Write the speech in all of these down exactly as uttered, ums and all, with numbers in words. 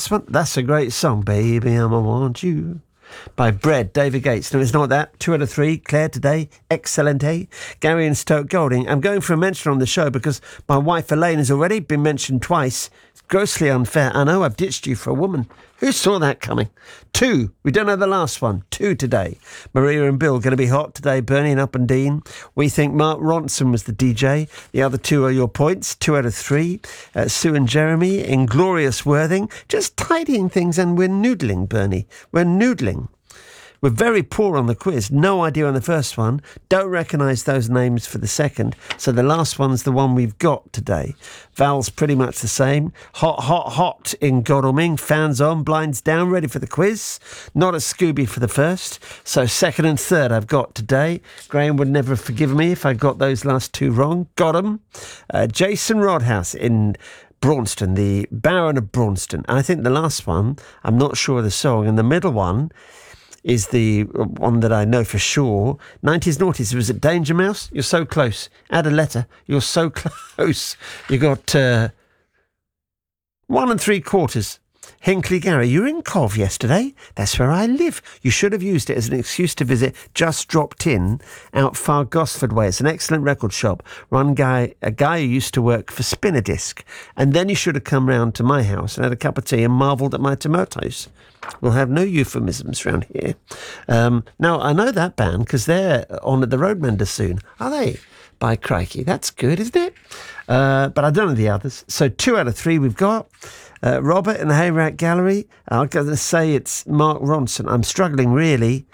last one, that's a great song, Baby, I'ma Want You, by Bread, David Gates. No, it's not that. Two out of three. Claire today, excellente. Gary and Stoke Golding. I'm going for a mention on the show because my wife Elaine has already been mentioned twice. It's grossly unfair. I know I've ditched you for a woman. Who saw that coming? Two. We don't know the last one. Two today. Maria and Bill going to be hot today. Bernie and Up and Dean. We think Mark Ronson was the D J. The other two are your points. Two out of three. Uh, Sue and Jeremy. Inglorious Worthing. Just tidying things, and we're noodling, Bernie. We're noodling. We're very poor on the quiz. No idea on the first one. Don't recognise those names for the second. So the last one's the one we've got today. Val's pretty much the same. Hot, hot, hot in Godalming. Fans on, blinds down, ready for the quiz. Not a Scooby for the first. So second and third I've got today. Graham would never forgive me if I got those last two wrong. Got 'em. Uh, Jason Rodhouse in Braunston, the Baron of Braunston. And I think the last one, I'm not sure of the song. And the middle one is the one that I know for sure. nineties, noughties. Was it Danger Mouse? You're so close. Add a letter. You're so close. You got uh, one and three quarters. Hinkley Gary, you were in Cov yesterday. That's where I live. You should have used it as an excuse to visit Just Dropped In out far Gosford way. It's an excellent record shop run by a guy who used to work for Spinner Disc. And then you should have come round to my house and had a cup of tea and marvelled at my tomatoes. We'll have no euphemisms round here. Um, now, I know that band because they're on at the Roadmender soon. Are they? By crikey. That's good, isn't it? Uh, but I don't know the others. So two out of three we've got. Uh, Robert in the Hayrack Gallery. I'm going to say it's Mark Ronson. I'm struggling, really.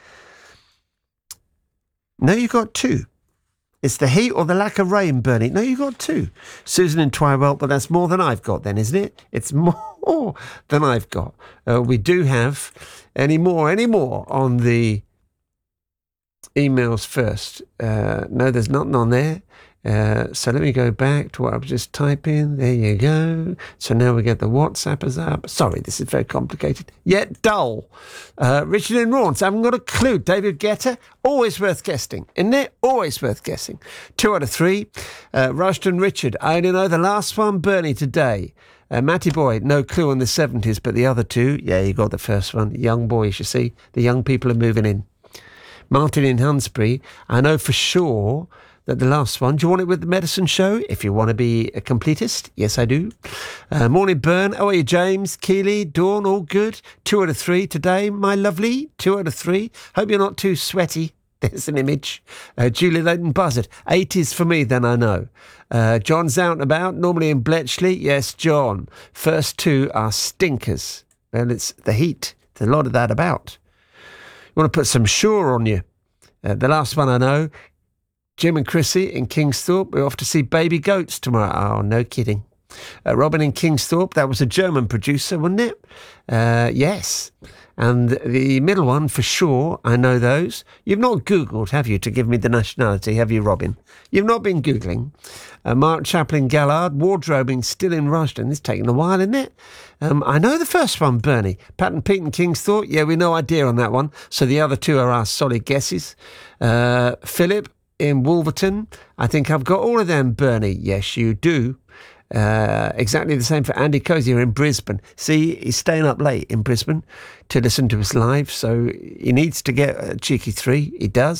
No, you got two. It's the heat or the lack of rain, Bernie. No, you got two. Susan in Twywell, but that's more than I've got then, isn't it? It's more than I've got. Uh, we do have any more, any more on the emails first. Uh, no, there's nothing on there. Uh, so let me go back to what I was just typing. There you go. So now we get the WhatsAppers up. Sorry, this is very complicated, yet dull. Uh, Richard in Raunce, I haven't got a clue. David Guetta, always worth guessing, isn't it? Always worth guessing. Two out of three. Uh, Rushton Richard, I only know the last one. Bernie today. Uh, Matty Boy, no clue on the seventies, but the other two, yeah, you got the first one. Young boys, you see. The young people are moving in. Martin in Hunsbury, I know for sure that the last one, do you want it with the medicine show? If you want to be a completist, yes, I do. Uh, morning, Byrne. How are you, James? Keeley, Dawn, all good? Two out of three today, my lovely. Two out of three. Hope you're not too sweaty. There's an image. Uh, Julie Leighton Buzzard. eighties for me, then I know. Uh, John's out and about, normally in Bletchley. Yes, John. First two are stinkers. Well, it's the heat. There's a lot of that about. You want to put some Sure on you. Uh, the last one I know, Jim and Chrissy in Kingsthorpe. We're off to see Baby Goats tomorrow. Oh, no kidding. Uh, Robin in Kingsthorpe. That was a German producer, wasn't it? Uh, yes. And the middle one, for sure, I know those. You've not Googled, have you, to give me the nationality, have you, Robin? You've not been Googling. Uh, Mark Chaplin Gallard, wardrobing still in Rushden. It's taking a while, isn't it? Um, I know the first one, Bernie. Pat and Pete in Kingsthorpe. Yeah, we no idea on that one. So the other two are our solid guesses. Uh, Philip in Wolverton. I think I've got all of them, Bernie. Yes, you do. Uh, exactly the same for Andy Cozier in Brisbane. See, he's staying up late in Brisbane to listen to us live, so he needs to get a cheeky three. He does.